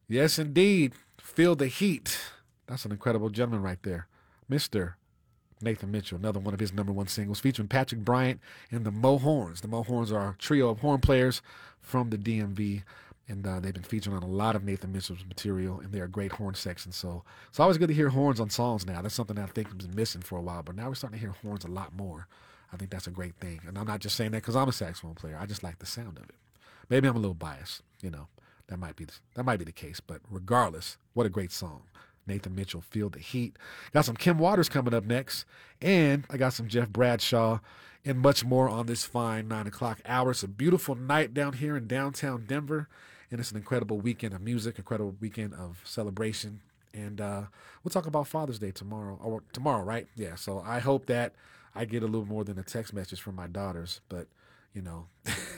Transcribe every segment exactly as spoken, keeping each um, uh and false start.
Yes, indeed. Feel the heat. That's an incredible gentleman right there. Mister Nathan Mitchell, another one of his number one singles, featuring Patrick Bryant and the Mo Horns. The Mo Horns are a trio of horn players from the D M V, and uh, they've been featured on a lot of Nathan Mitchell's material, and they're a great horn section. So it's always good to hear horns on songs now. That's something that I think has been missing for a while, but now we're starting to hear horns a lot more. I think that's a great thing. And I'm not just saying that because I'm a saxophone player. I just like the sound of it. Maybe I'm a little biased, you know. That might be that might be the case, but regardless, what a great song. Nathan Mitchell, Feel the Heat. Got some Kim Waters coming up next, and I got some Jeff Bradshaw and much more on this fine nine o'clock hour. It's a beautiful night down here in downtown Denver, and it's an incredible weekend of music, incredible weekend of celebration. And uh, we'll talk about Father's Day tomorrow, or tomorrow, right? Yeah. So I hope that I get a little more than a text message from my daughters, but you know.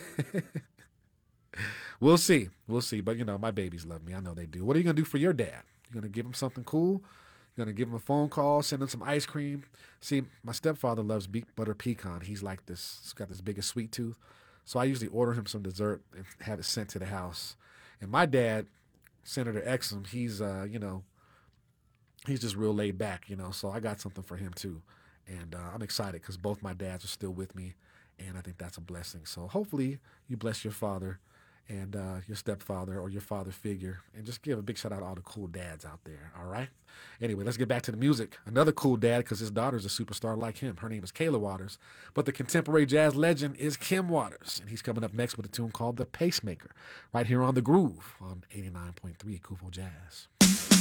We'll see. We'll see. But, you know, my babies love me. I know they do. What are you going to do for your dad? You're going to give him something cool? You're going to give him a phone call, send him some ice cream? See, my stepfather loves beet butter pecan. He's like this, he's got this biggest sweet tooth. So I usually order him some dessert and have it sent to the house. And my dad, Senator Exum, he's, uh, you know, he's just real laid back, you know. So I got something for him, too. And uh, I'm excited because both my dads are still with me. And I think that's a blessing. So hopefully you bless your father and uh, your stepfather or your father figure, and just give a big shout out to all the cool dads out there, all right? Anyway, let's get back to the music. Another cool dad, because his daughter's a superstar like him. Her name is Kayla Waters, but the contemporary jazz legend is Kim Waters, and he's coming up next with a tune called The Pacemaker, right here on The Groove on eighty-nine point three Kuvo Jazz.